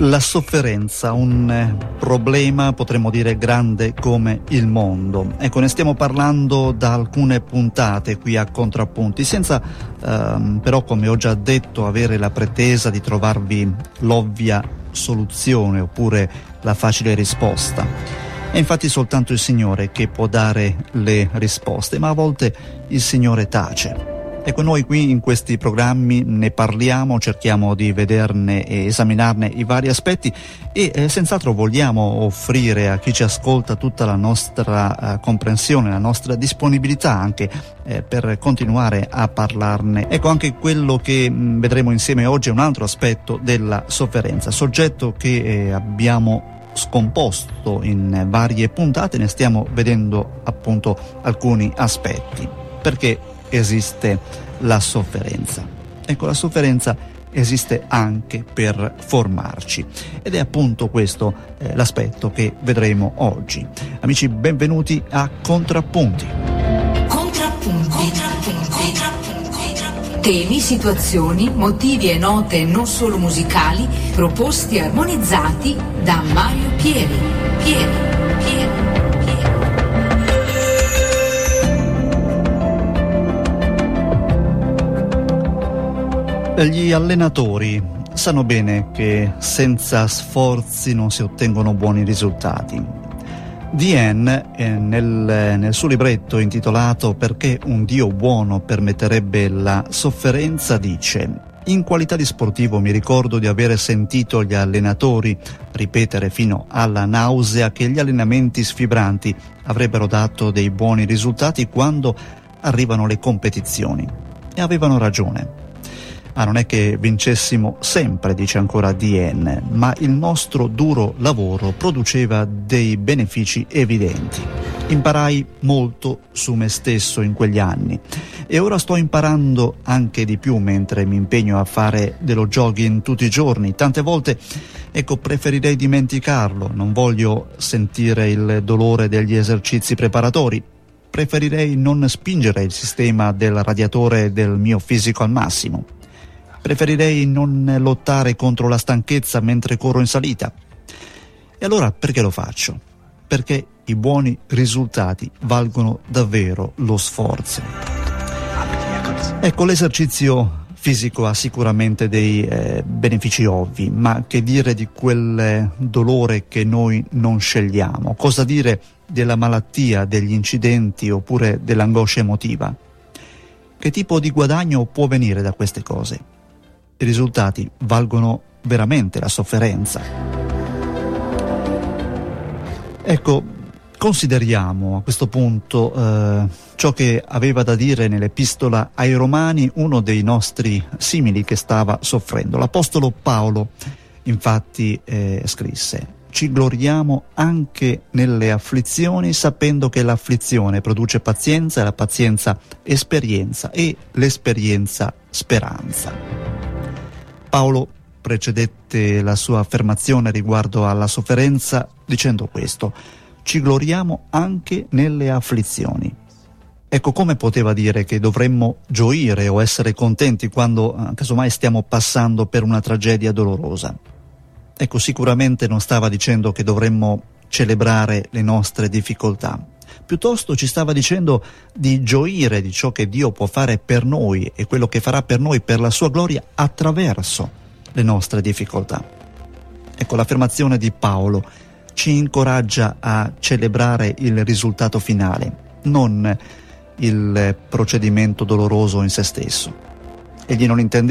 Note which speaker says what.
Speaker 1: La sofferenza, un problema potremmo dire grande come il mondo. Ecco, ne stiamo parlando da alcune puntate qui a Contrappunti, senza però, come ho già detto, avere la pretesa di trovarvi l'ovvia soluzione oppure la facile risposta. È infatti soltanto il Signore che può dare le risposte, ma a volte il Signore tace. Ecco, noi qui in questi programmi ne parliamo, cerchiamo di vederne e esaminarne i vari aspetti e senz'altro vogliamo offrire a chi ci ascolta tutta la nostra comprensione, la nostra disponibilità anche per continuare a parlarne. Ecco, anche quello che vedremo insieme oggi è un altro aspetto della sofferenza, soggetto che abbiamo scomposto in varie puntate, ne stiamo vedendo appunto alcuni aspetti. Perché esiste la sofferenza? Ecco, la sofferenza esiste anche per formarci ed è appunto questo l'aspetto che vedremo oggi. Amici, benvenuti a Contrappunti.
Speaker 2: Temi, situazioni, motivi e note non solo musicali proposti e armonizzati da Mario Pieri.
Speaker 1: Gli allenatori sanno bene che senza sforzi non si ottengono buoni risultati. Diane, nel suo libretto intitolato Perché un Dio buono permetterebbe la sofferenza, dice: in qualità di sportivo mi ricordo di avere sentito gli allenatori ripetere fino alla nausea che gli allenamenti sfibranti avrebbero dato dei buoni risultati quando arrivano le competizioni. E avevano ragione. Ma non è che vincessimo sempre, dice ancora Diane, ma il nostro duro lavoro produceva dei benefici evidenti. Imparai molto su me stesso in quegli anni e ora sto imparando anche di più mentre mi impegno a fare dello jogging tutti i giorni. Tante volte, ecco, preferirei dimenticarlo, non voglio sentire il dolore degli esercizi preparatori. Preferirei non spingere il sistema del radiatore del mio fisico al massimo. Preferirei non lottare contro la stanchezza mentre corro in salita. E allora perché lo faccio? Perché i buoni risultati valgono davvero lo sforzo. Ecco, l'esercizio fisico ha sicuramente dei benefici ovvi, ma che dire di quel dolore che noi non scegliamo? Cosa dire della malattia, degli incidenti oppure dell'angoscia emotiva? Che tipo di guadagno può venire da queste cose? I risultati valgono veramente la sofferenza. Ecco, consideriamo a questo punto ciò che aveva da dire nell'epistola ai Romani uno dei nostri simili che stava soffrendo. L'apostolo Paolo infatti scrisse: ci gloriamo anche nelle afflizioni, sapendo che l'afflizione produce pazienza e la pazienza esperienza e l'esperienza speranza. Paolo precedette la sua affermazione riguardo alla sofferenza dicendo questo: ci gloriamo anche nelle afflizioni. Ecco, come poteva dire che dovremmo gioire o essere contenti quando casomai stiamo passando per una tragedia dolorosa? Ecco, sicuramente non stava dicendo che dovremmo celebrare le nostre difficoltà. Piuttosto ci stava dicendo di gioire di ciò che Dio può fare per noi e quello che farà per noi per la sua gloria attraverso le nostre difficoltà. Ecco, l'affermazione di Paolo ci incoraggia a celebrare il risultato finale, non il procedimento doloroso in se stesso. Egli non intendeva